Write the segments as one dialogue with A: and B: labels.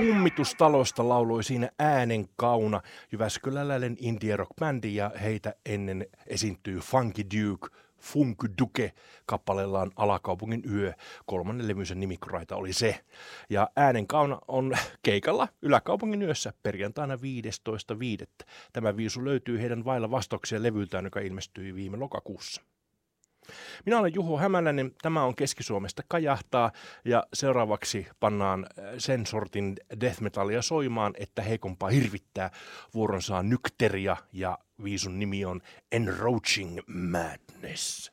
A: Kummitustalosta lauloi siinä äänen kauna jyväskyläläinen indie rock bändi ja heitä ennen esiintyy Funky Duke. Funk Duke kappaleellaan Alakaupungin yö. 3. levynsä nimikuraita oli se. Ja äänen kauna on keikalla Yläkaupungin yössä perjantaina 15.5. Tämä viisu löytyy heidän vailla vastauksia levyltään, joka ilmestyi viime lokakuussa. Minä olen Juho Hämäläinen, tämä on Keski-Suomesta Kajahtaa ja seuraavaksi pannaan sen sortin death metallia soimaan, että heikompaa hirvittää. Vuoron saa Nykteria ja viisun nimi on Enroaching Madness.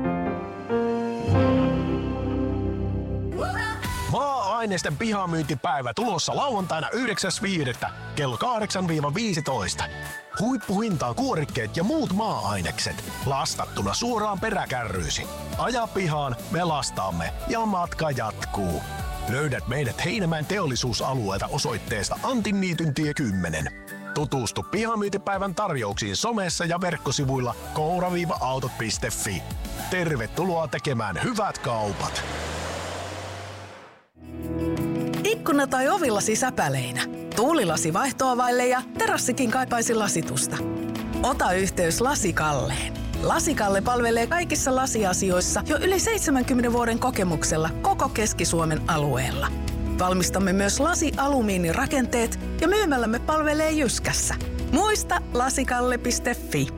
B: Maa-aineisten pihamyyntipäivä tulossa lauantaina 9.5. kello 8-15. Huippuhintaan kuorikkeet ja muut maa-ainekset. Lastattuna suoraan peräkärryysi. Aja pihaan, me lastaamme ja matka jatkuu. Löydät meidät Heinämäen teollisuusalueelta osoitteesta Antinniityntie 10. Tutustu pihamyyntipäivän tarjouksiin somessa ja verkkosivuilla koura-autot.fi. Tervetuloa tekemään hyvät kaupat.
C: Ikkuna tai ovillasi säpäleinä, tuulilasi vaihtoavaille ja terassikin kaipaisi lasitusta. Ota yhteys Lasikalleen. Lasikalle palvelee kaikissa lasiasioissa jo yli 70 vuoden kokemuksella koko Keski-Suomen alueella. Valmistamme myös lasi-alumiinirakenteet ja myymällämme palvelee Jyskässä. Muista lasikalle.fi.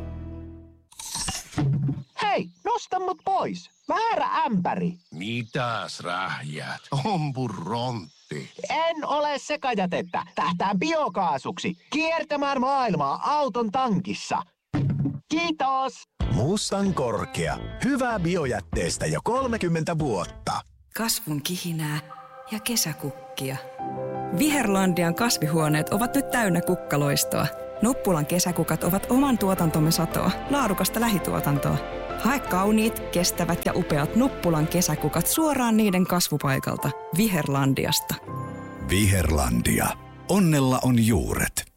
D: Hei, nosta mut pois. Väärä ämpäri.
B: Mitäs rähjät? Ompu rontti.
D: En ole sekajätettä. Tähtään biokaasuksi. Kiertämään maailmaa auton tankissa. Kiitos.
B: Mustan korkea. Hyvää biojätteestä jo 30 vuotta.
E: Kasvun kihinää ja kesäkukkia. Viherlandian kasvihuoneet ovat nyt täynnä kukkaloistoa. Nuppulan kesäkukat ovat oman tuotantomme satoa, laadukasta lähituotantoa. Hae kauniit, kestävät ja upeat Nuppulan kesäkukat suoraan niiden kasvupaikalta. Viherlandiasta.
F: Viherlandia. Onnella on juuret.